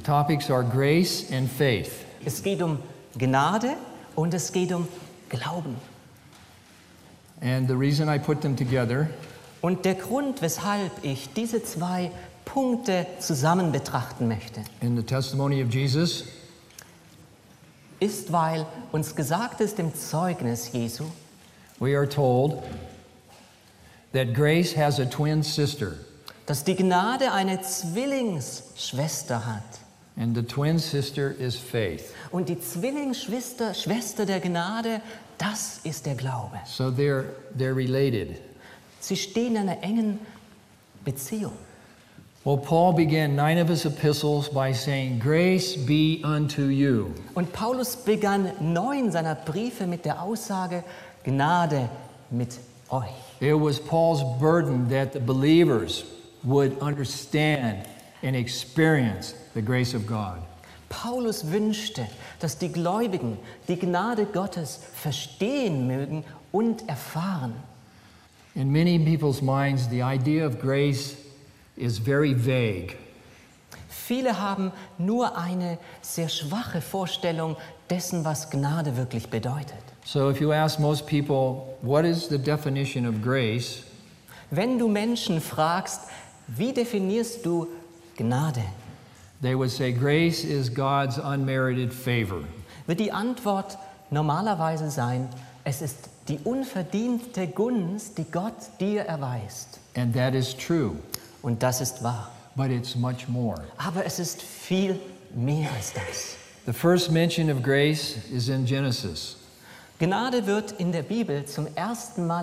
topics are grace and faith. Es geht um Gnade und es geht um Glauben. And the reason I put them together Und der Grund, weshalb ich diese zwei Punkte zusammen betrachten möchte, in the testimony of Jesus ist, weil uns gesagt ist im Zeugnis Jesu, we are told that grace has a twin sister, dass die Gnade eine Zwillingsschwester hat. and the twin sister is faith. Und die Zwillingsschwester der Gnade, das ist der Glaube. So they're related. Sie stehen in einer engen Beziehung. Well, Paul began 9 of his epistles by saying, "Grace be unto you." Und Paulus begann 9 seiner Briefe mit der Aussage, Gnade mit euch. It was Paul's burden that the believers would understand and experience the grace of God. Paulus wünschte, dass die Gläubigen die Gnade Gottes verstehen mögen und erfahren. In many people's minds, the idea of grace is very vague. Viele haben nur eine sehr schwache Vorstellung dessen, was Gnade wirklich bedeutet. So if you ask most people, what is the definition of grace? Wenn du Menschen fragst, wie definierst du Gnade, They would say grace is God's unmerited favor. wird die Antwort normalerweise sein, es ist die unverdiente Gunst, die Gott dir erweist. And that is true, Und das ist wahr. but it's much more. Aber es ist viel mehr als das. The first mention of grace is in Genesis. Gnade wird in der Bibel zum ersten Mal